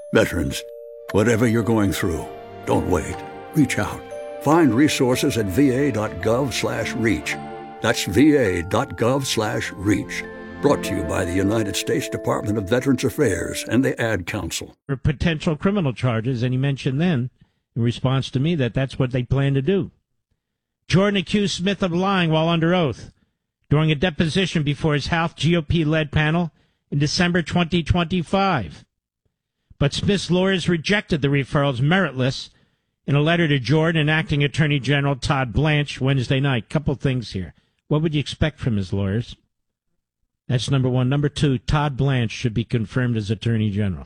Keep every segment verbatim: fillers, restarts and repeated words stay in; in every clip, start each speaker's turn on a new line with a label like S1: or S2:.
S1: Veterans, whatever you're going through, don't wait. Reach out. Find resources at va.gov slash reach. That's va.gov slash reach. Brought to you by the United States Department of Veterans Affairs and the Ad Council.
S2: For potential criminal charges, and he mentioned then, in response to me, that that's what they plan to do. Jordan accused Smith of lying while under oath during a deposition before his House G O P-led panel in December twenty twenty-five. But Smith's lawyers rejected the referral as meritless in a letter to Jordan and Acting Attorney General Todd Blanche Wednesday night. Couple things here. What would you expect from his lawyers? That's number one. Number two, Todd Blanche should be confirmed as Attorney General.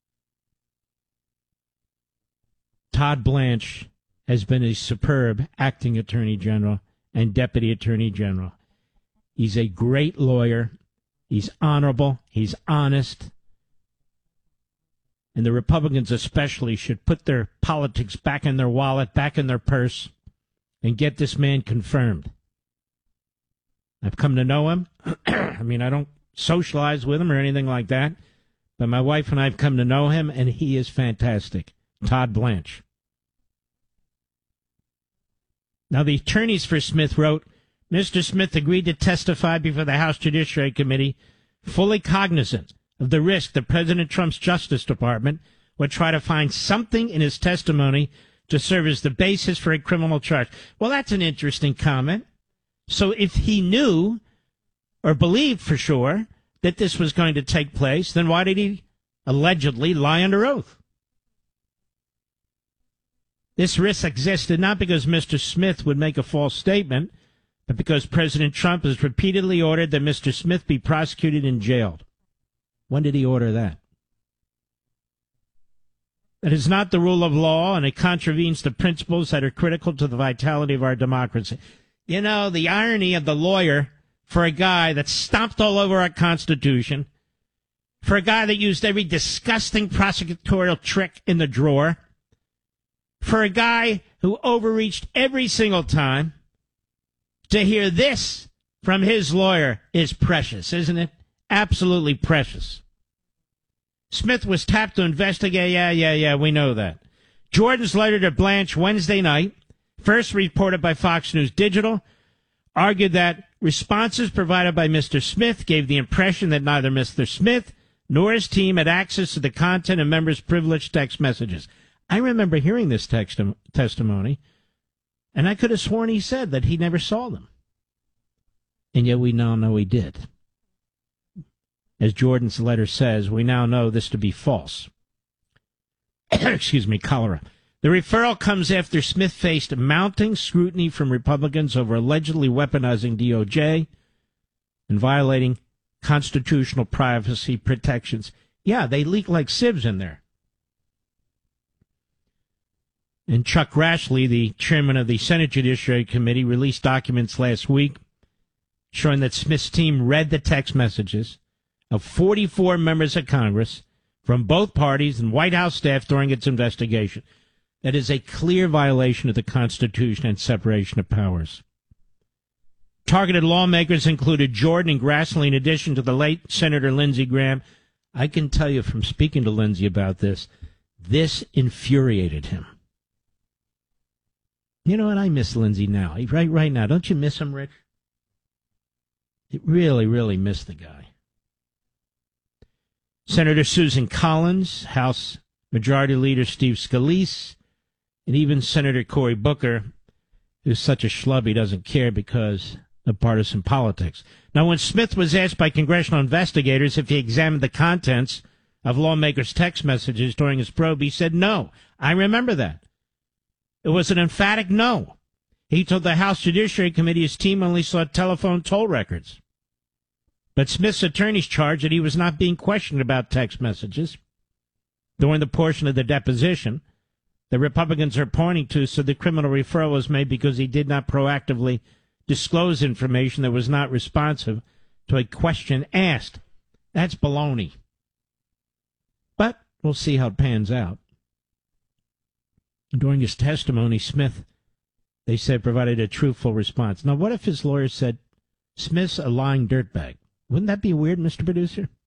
S2: Todd Blanche has been a superb Acting Attorney General and Deputy Attorney General. He's a great lawyer. He's honorable. He's honest. And the Republicans especially should put their politics back in their wallet, back in their purse, and get this man confirmed. I've come to know him. I mean, I don't socialize with him or anything like that, but my wife and I have come to know him, and he is fantastic. Todd Blanche. Now, the attorneys for Smith wrote, Mister Smith agreed to testify before the House Judiciary Committee, fully cognizant of the risk that President Trump's Justice Department would try to find something in his testimony to serve as the basis for a criminal charge. Well, that's an interesting comment. So if he knew or believed for sure that this was going to take place, then why did he allegedly lie under oath? This risk existed not because Mister Smith would make a false statement, but because President Trump has repeatedly ordered that Mister Smith be prosecuted and jailed. When did he order that? That is not the rule of law, and it contravenes the principles that are critical to the vitality of our democracy. You know, the irony of the lawyer for a guy that stomped all over our Constitution, for a guy that used every disgusting prosecutorial trick in the drawer, for a guy who overreached every single time, to hear this from his lawyer is precious, isn't it? Absolutely precious. Smith was tapped to investigate. Yeah, yeah, yeah, we know that. Jordan's letter to Blanche Wednesday night, first reported by Fox News Digital, argued that responses provided by Mister Smith gave the impression that neither Mister Smith nor his team had access to the content of members' privileged text messages. I remember hearing this text- testimony, and I could have sworn he said that he never saw them. And yet we now know he did. As Jordan's letter says, we now know this to be false. Excuse me, cholera. The referral comes after Smith faced mounting scrutiny from Republicans over allegedly weaponizing D O J and violating constitutional privacy protections. Yeah, they leak like sieves in there. And Chuck Grassley, the chairman of the Senate Judiciary Committee, released documents last week showing that Smith's team read the text messages of forty-four members of Congress from both parties and White House staff during its investigation. That is a clear violation of the Constitution and separation of powers. Targeted lawmakers included Jordan and Grassley, in addition to the late Senator Lindsey Graham. I can tell you from speaking to Lindsey about this, this infuriated him. You know what? I miss Lindsey now. Right, right now. Don't you miss him, Rich? You really, really miss the guy. Senator Susan Collins, House Majority Leader Steve Scalise, and even Senator Cory Booker, who's such a schlub he doesn't care because of partisan politics. Now, when Smith was asked by congressional investigators if he examined the contents of lawmakers' text messages during his probe, he said no. I remember that. It was an emphatic no. He told the House Judiciary Committee his team only saw telephone toll records. But Smith's attorneys charged that he was not being questioned about text messages during the portion of the deposition the Republicans are pointing to, so the criminal referral was made because he did not proactively disclose information that was not responsive to a question asked. That's baloney. But we'll see how it pans out. During his testimony, Smith, they said, provided a truthful response. Now, what if his lawyer said, Smith's a lying dirtbag? Wouldn't that be weird, Mister Producer?